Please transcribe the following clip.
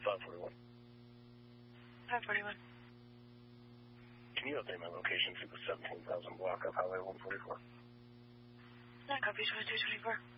541. 541. Can you update my location to the 17,000 block of Highway 144? Copy 2224.